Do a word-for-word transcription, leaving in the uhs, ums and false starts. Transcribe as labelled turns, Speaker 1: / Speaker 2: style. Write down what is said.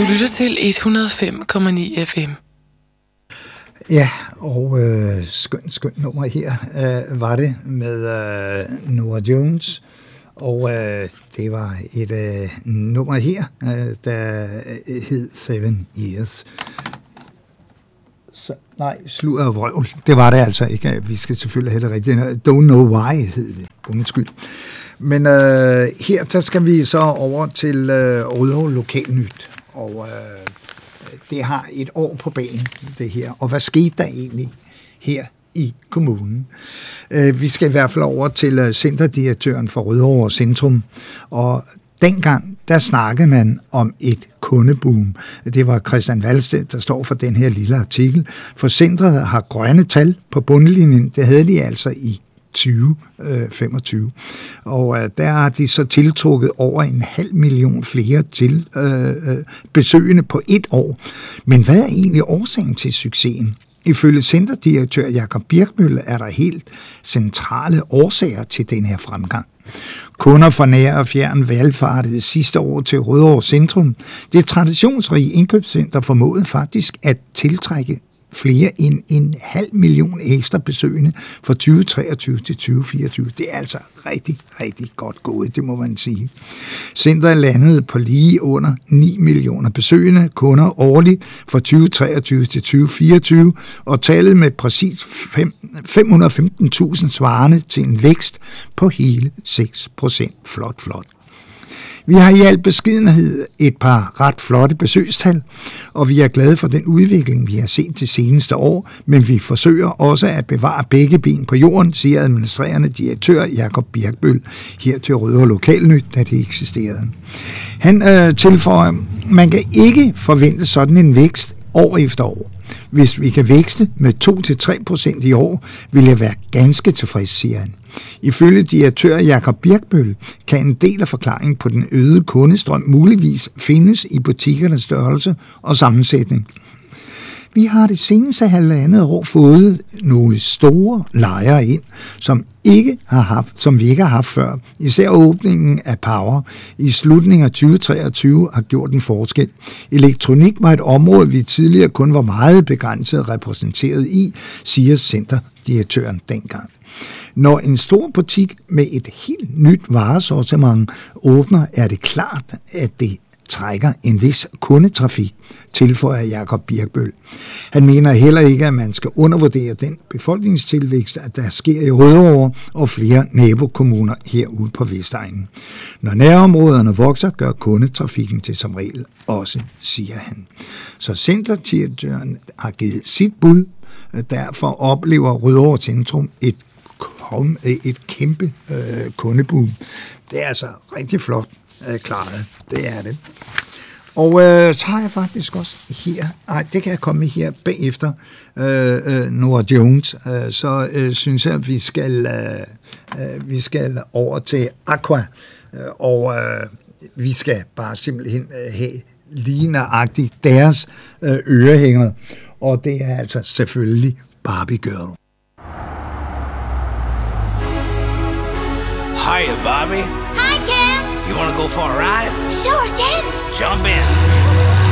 Speaker 1: lytter til et hundrede og fem komma ni F M.
Speaker 2: Ja, og øh, skønt, skønt nummer her øh, var det med øh, Norah Jones, og øh, det var et øh, nummer her, øh, der hed Seven Years. Så, nej, sludder og vrøvl, det var det altså ikke. Vi skal selvfølgelig have det rigtigt. Don't Know Why hed det, undskyld. Men øh, her, der skal vi så over til øh, Rødovre Lokalnyt, og øh, det har et år på banen, det her. Og hvad skete der egentlig her i kommunen? Øh, vi skal i hvert fald over til øh, centerdirektøren for Rødovre Centrum, og dengang, der snakkede man om et kundeboom. Det var Christian Valsted, der står for den her lille artikel. For centret har grønne tal på bundlinjen. Det havde de altså i tyve femogtyve. Og øh, der har de så tiltrukket over en halv million flere til øh, øh, besøgende på et år. Men hvad er egentlig årsagen til succesen? Ifølge centerdirektør Jakob Birkmølle er der helt centrale årsager til den her fremgang. Kunder fra nær og fjern valgfartede sidste år til Rødovre Centrum. Det traditionsrige indkøbscenter formåede faktisk at tiltrække flere end en halv million ekstra besøgende fra tyve treogtyve til tyve fireogtyve. Det er altså rigtig, rigtig godt gået, det må man sige. Centret landede på lige under ni millioner besøgende kunder årligt fra tyve treogtyve til tyve fireogtyve, og tallet med præcis fem hundrede og femten tusind svarende til en vækst på hele seks procent. Flot, flot. Vi har i al beskedenhed et par ret flotte besøgstal, og vi er glade for den udvikling, vi har set de seneste år, men vi forsøger også at bevare begge ben på jorden, siger administrerende direktør Jakob Birkbøl her til Rødovre Lokalnyt, da det eksisterede. Han øh, tilføjer, man kan ikke forvente sådan en vækst år efter år. Hvis vi kan vækste med to til tre procent i år, vil jeg være ganske tilfreds, siger han. Ifølge direktør Jakob Birkbøl kan en del af forklaringen på den øgede kundestrøm muligvis findes i butikkernes størrelse og sammensætning. Vi har det seneste halvandet år fået nogle store lejre ind, som, ikke har haft, som vi ikke har haft før. Især åbningen af Power i slutningen af tyve treogtyve har gjort en forskel. Elektronik var et område, vi tidligere kun var meget begrænset repræsenteret i, siger centerdirektøren dengang. Når en stor butik med et helt nyt varesortiment åbner, er det klart, at det trækker en vis kundetrafik, tilføjer Jakob Birkbøl. Han mener heller ikke, at man skal undervurdere den befolkningstilvækst, at der sker i Rødovre og flere nabokommuner herude på Vestegnen. Når nærområderne vokser, gør kundetrafikken til som regel også, siger han. Så centerdirektøren har givet sit bud, derfor oplever Rødovre Centrum et kom et kæmpe øh, kundeboom. Det er altså rigtig flot øh, klaret. Det er det. Og øh, så har jeg faktisk også her, ej, det kan jeg komme med her bagefter, øh, øh, Norah Jones, øh, så øh, synes jeg, at vi skal, øh, øh, vi skal over til Aqua, øh, og øh, vi skal bare simpelthen øh, have lige nøjagtigt deres øh, ørehænger, og det er altså selvfølgelig Barbie Girl.
Speaker 3: Hiya, Bobby.
Speaker 4: Hi, Ken.
Speaker 3: You want to go for a ride?
Speaker 4: Sure, Ken.
Speaker 3: Jump in.